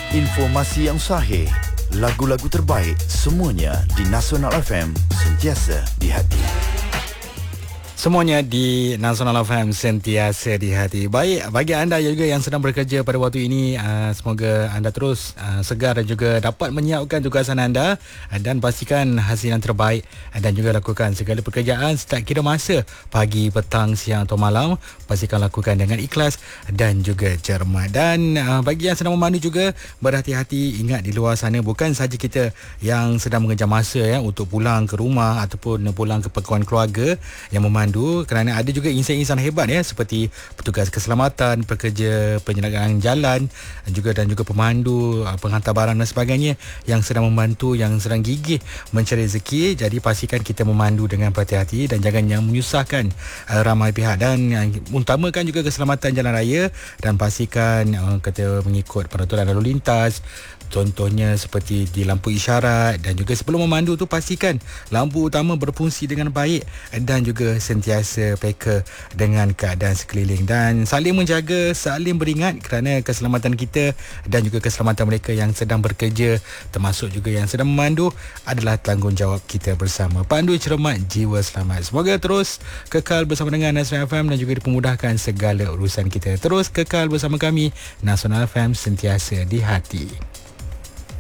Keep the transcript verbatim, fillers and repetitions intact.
Informasi yang sahih, lagu-lagu terbaik, semuanya di Nasional F M, sentiasa di hati. Semuanya di Nasional F M, sentiasa di hati. Baik, bagi anda juga yang sedang bekerja pada waktu ini, uh, semoga anda terus uh, segar dan juga dapat menyiapkan tugasan anda uh, dan pastikan hasil yang terbaik uh, dan juga lakukan segala pekerjaan tak kira masa, pagi, petang, siang atau malam. Pastikan lakukan dengan ikhlas dan juga cermat. Dan uh, bagi yang sedang memandu juga, berhati-hati. Ingat, di luar sana bukan saja kita yang sedang mengejar masa ya untuk pulang ke rumah ataupun pulang ke pangkuan keluarga yang memandu, kerana ada juga insan-insan hebat ya, seperti petugas keselamatan, pekerja penyelenggaraan jalan juga dan juga pemandu, penghantar barang dan sebagainya yang sedang membantu, yang sedang gigih mencari rezeki. Jadi pastikan kita memandu dengan berhati-hati dan jangan yang menyusahkan uh, ramai pihak, dan yang utamakan juga keselamatan jalan raya dan pastikan uh, kita mengikut peraturan lalu lintas. Contohnya seperti di lampu isyarat, dan juga sebelum memandu tu pastikan lampu utama berfungsi dengan baik dan juga sentiasa peka dengan keadaan sekeliling, dan saling menjaga, saling beringat, kerana keselamatan kita dan juga keselamatan mereka yang sedang bekerja termasuk juga yang sedang memandu adalah tanggungjawab kita bersama. Pandu cermat, jiwa selamat. Semoga terus kekal bersama dengan Nasional F M dan juga dipermudahkan segala urusan kita. Terus kekal bersama kami, Nasional F M, sentiasa di hati.